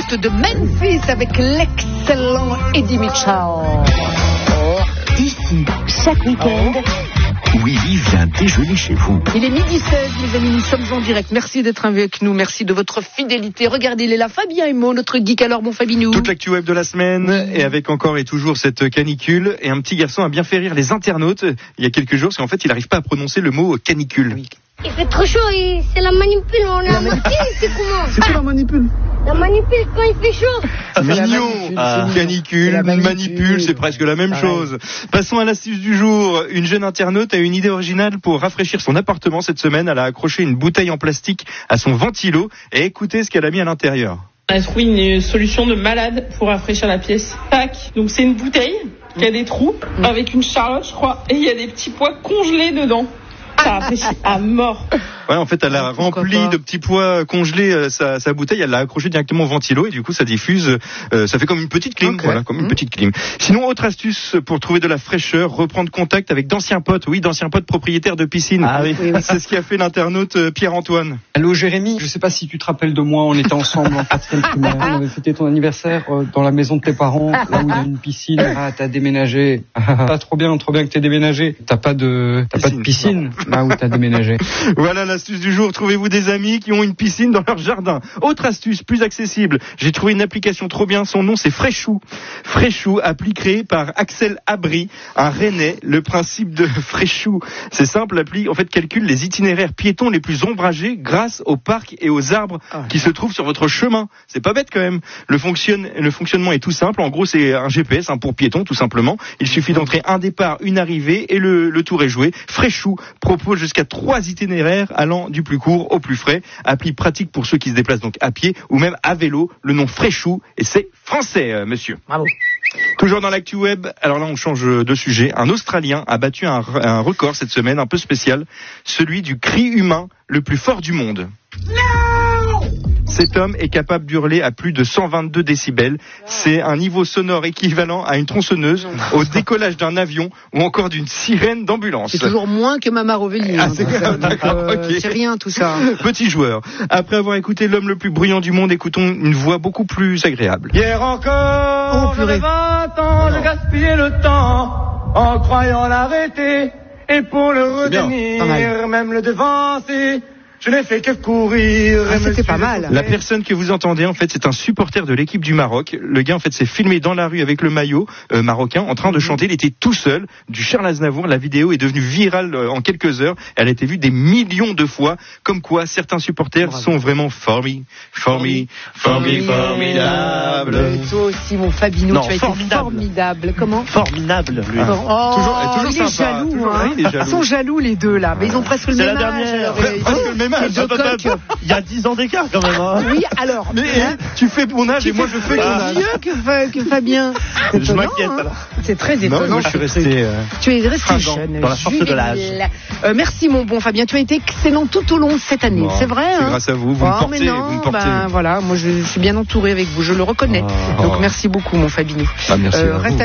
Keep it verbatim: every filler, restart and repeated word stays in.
côte de Memphis avec l'excellent Eddie Mitchell. D'ici, chaque week-end, Willy vient déjeuner chez vous. Il est midi seize, les amis, nous sommes en direct. Merci d'être avec nous, merci de votre fidélité. Regardez, il est là, Fabien Emo, notre geek. Alors, mon Fabinou. Toute l'actu web de la semaine, et avec encore et toujours cette canicule. Et un petit garçon a bien fait rire les internautes il y a quelques jours, parce qu'en fait, il n'arrive pas à prononcer le mot canicule. Oui. Il fait trop chaud, et c'est la manipule, on est à moitié, c'est comment? C'est quoi la manipule? La manipule quand il fait chaud. Mignon, ah, canicule, la manipule, manipule, c'est presque la même pareil. chose. Passons à l'astuce du jour. Une jeune internaute a une idée originale pour rafraîchir son appartement cette semaine. Elle a accroché une bouteille en plastique à son ventilo et écoutez ce qu'elle a mis à l'intérieur. On a trouvé une solution de malade pour rafraîchir la pièce. Tac. Donc c'est une bouteille qui a des trous avec une charlotte, je crois, et il y a des petits pois congelés dedans. Ça rafraîchit à mort. Ouais, en fait, elle a Pourquoi rempli pas. de petits pois congelés euh, sa, sa bouteille, elle l'a accroché directement au ventilo et du coup, ça diffuse, euh, ça fait comme une petite clim, Okay. voilà, comme une Mmh. petite clim. Sinon, autre astuce pour trouver de la fraîcheur, reprendre contact avec d'anciens potes, oui, d'anciens potes propriétaires de piscine. Ah oui. Oui, oui. C'est ce qu'a fait l'internaute euh, Pierre-Antoine. Allô Jérémy, je sais pas si tu te rappelles de moi, on était ensemble en quatrième primaire, on avait fêté ton anniversaire euh, dans la maison de tes parents, là où il y a une piscine. Ah, t'as déménagé. Ah, trop bien, trop bien que t'aies déménagé. T'as pas de, t'as pas de piscine là où t'as déménagé. Voilà l'astuce du jour. Trouvez-vous des amis qui ont une piscine dans leur jardin. Autre astuce, plus accessible. J'ai trouvé une application trop bien. Son nom, c'est Fréchou. Fréchou, appli créée par Axel Abri, un Rennais. Le principe de Fréchou, c'est simple. L'appli, en fait, calcule les itinéraires piétons les plus ombragés grâce aux parcs et aux arbres qui se trouvent sur votre chemin. C'est pas bête quand même. Le, fonctionne, le fonctionnement est tout simple. En gros, c'est un G P S hein, pour piétons, tout simplement. Il suffit d'entrer un départ, une arrivée et le, le tour est joué. Fréchou propose jusqu'à trois itinéraires allant du plus court au plus frais. Appli pratique pour ceux qui se déplacent donc à pied ou même à vélo. Le nom Fréchou et c'est français, euh, monsieur. Bravo. Toujours dans l'actu web, alors là on change de sujet. Un Australien a battu un, un record cette semaine, un peu spécial, celui du cri humain le plus fort du monde. Cet homme est capable d'hurler à plus de cent vingt-deux décibels. C'est un niveau sonore équivalent à une tronçonneuse, au décollage d'un avion ou encore d'une sirène d'ambulance. C'est toujours moins que Mama Rovelli. Ah, hein, c'est donc, clair, euh, d'accord, donc, euh, ok. C'est rien tout ça. Petit joueur. Après avoir écouté l'homme le plus bruyant du monde, écoutons une voix beaucoup plus agréable. Hier encore, Oh, purée. j'avais vingt ans, je gaspillais le temps en croyant l'arrêter. Et pour le C'est bien. retenir, Pas mal. même le devancer, je n'ai fait que courir. Ah, et me c'était suis pas mal. défoncé. La personne que vous entendez, en fait, c'est un supporter de l'équipe du Maroc. Le gars, en fait, s'est filmé dans la rue avec le maillot euh, marocain, en train de chanter. Il était tout seul, du Charles Aznavour. La vidéo est devenue virale euh, en quelques heures. Elle a été vue des millions de fois. Comme quoi, certains supporters Bravo. sont vraiment formi, formi, formi, formidable. Et toi aussi, mon Fabinou, Non, tu as été formidable. formidable. Comment Formidable, lui. Oh, Toujours- toujours il est sympa, jaloux, toujours- hein. ouais, il est jaloux. Ils sont jaloux les deux là, mais ils ont presque le C'est même la âge. dernière. alors, euh, Presque le même âge. les deux coqs. Il y a dix ans d'écart quand même. Hein. Oui, alors. Mais hein, tu fais mon âge et moi je fais ton plus âge. vieux que, Fa- que Fabien. C'est Je étonnant, m'inquiète, hein. alors. C'est très Non, étonnant. moi je suis resté. euh, Tu es resté fringant, jeune, dans la force de l'âge. juvénile. Euh, merci mon bon Fabien, tu as été excellent tout au long de cette année, Bon, c'est vrai. c'est hein grâce à vous, vous Oh, me portez, mais non, vous me portez. ben, voilà, moi je suis bien entouré avec vous, je le reconnais. Oh. Donc merci beaucoup mon Fabinou. Ah, merci Euh, à reste vous.